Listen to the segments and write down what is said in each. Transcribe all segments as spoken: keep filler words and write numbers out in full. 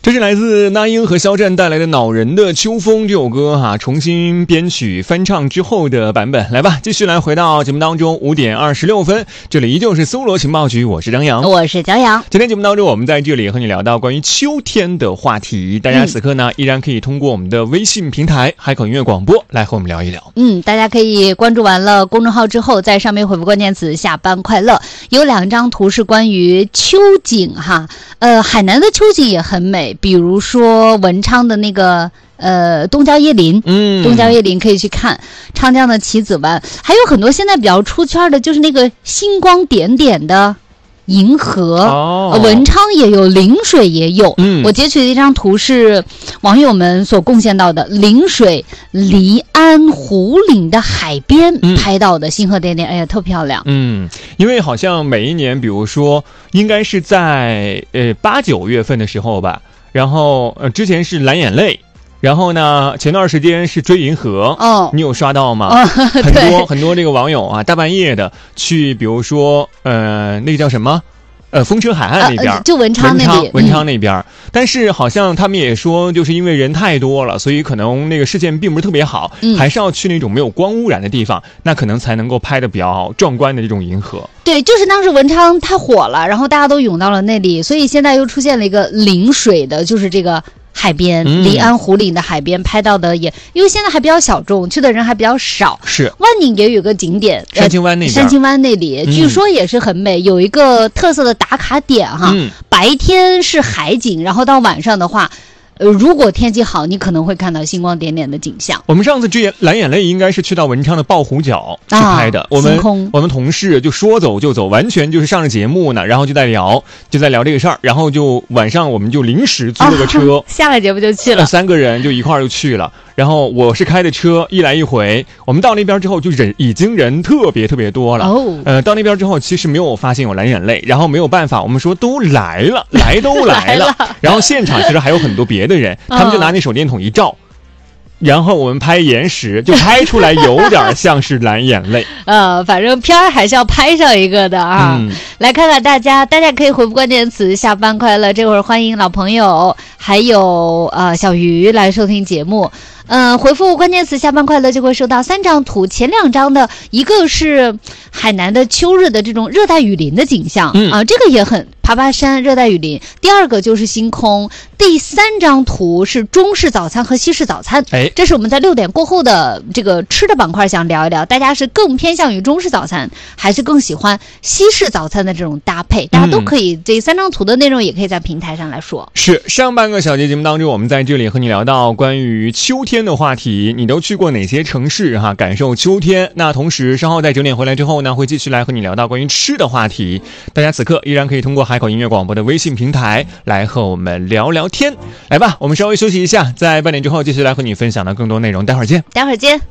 这是来自那英和肖战带来的《恼人的秋风》这首歌哈、啊，重新编曲翻唱之后的版本。来吧，继续来回到节目当中，五点二十六分，这里依旧是搜罗情报局，我是张扬， 我是骄阳。 今天节目当中，我们在这里和你聊到关于秋天的话题，大家此刻呢、嗯、依然可以通过我们的微信平台海口音乐广播来和我们聊一聊。 嗯，大家可以关注完了公众号之后，在上面回复关键词下班快乐，有两张图是关于秋景哈，呃，海南的秋景也很美，比如说文昌的那个呃东郊椰林，嗯，东郊椰林可以去看，昌江的棋子湾，还有很多现在比较出圈的，就是那个星光点点的银河、哦、文昌也有，陵水也有、嗯、我截取的一张图是网友们所贡献到的陵水离安湖岭的海边拍到的星河点点、嗯、哎呀特漂亮。 嗯，因为好像每一年比如说应该是在呃八九月份的时候吧，然后呃之前是蓝眼泪，然后呢前段时间是追银河，哦，你有刷到吗？哦、很多很多这个网友啊，大半夜的去，比如说呃那个叫什么呃风车海岸那边、呃、 就文昌那里， 文昌那边、嗯、但是好像他们也说就是因为人太多了，所以可能那个视线并不是特别好、嗯、还是要去那种没有光污染的地方，那可能才能够拍的比较壮观的这种银河。 对，就是当时文昌太火了，然后大家都涌到了那里，所以现在又出现了一个陵水的，就是这个海边，离安湖岭的海边拍到的也，因为现在还比较小众，去的人还比较少。 是万宁也有个景点， 山青湾那边， 山青湾那里、嗯、据说也是很美，有一个特色的打卡点哈、嗯，白天是海景，然后到晚上的话。呃，如果天气好，你可能会看到星光点点的景象。 我们上次追蓝眼泪应该是去到文昌的抱虎角去拍的，啊、我们我们同事就说走就走，完全就是上了节目呢，然后就在聊就在聊这个事儿，然后就晚上我们就临时租了个车，啊、 下了节目就去了， 三个人就一块儿就去了。然后我是开的车，一来一回，我们到那边之后就人已经人特别特别多了。哦，呃，到那边之后其实没有发现有蓝眼泪，然后没有办法，我们说都来了，来都来了，来了然后现场其实还有很多别的人，他们就拿那手电筒一照。然后我们拍延时，就拍出来有点像是蓝眼泪。 呃，反正片儿还是要拍上一个的啊。嗯、来看看大家，大家可以回复关键词"下班快乐"。这会儿欢迎老朋友，还有呃小鱼来收听节目。嗯、呃，回复关键词"下班快乐"就会收到三张图，前两张的一个是海南的秋日的这种热带雨林的景象，嗯啊，这个也很爬爬山热带雨林。第二个就是星空，第三张图是中式早餐和西式早餐。哎，这是我们在六点过后的这个吃的板块，想聊一聊，大家是更偏向于中式早餐，还是更喜欢西式早餐的这种搭配？大家都可以，嗯、这三张图的内容也可以在平台上来说。 是上半个小节节目当中，我们在这里和你聊到关于秋天的话题，你都去过哪些城市哈？感受秋天。那同时稍后在九点回来之后呢，会继续来和你聊到关于吃的话题。大家此刻依然可以通过海口音乐广播的微信平台来和我们聊聊天。来吧，我们稍微休息一下，在半点之后继续来和你分享到更多内容。待会儿见， 待会儿见。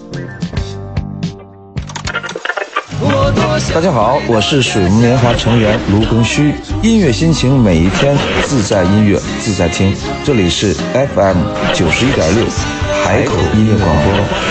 大家好，我是水木年华成员卢庚戌。音乐心情每一天，自在音乐自在听。这里是 F M 九十一点六海口音乐广播。